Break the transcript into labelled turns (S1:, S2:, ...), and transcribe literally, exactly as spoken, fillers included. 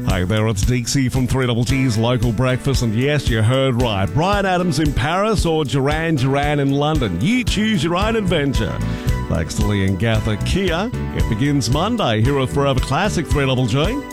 S1: Hey there, it's Dixie from three G's Local Breakfast, and yes, you heard right. Bryan Adams in Paris or Duran Duran in London. You choose your own adventure. Thanks to Lee and Gather Kia. It begins Monday here at Forever Classic three G.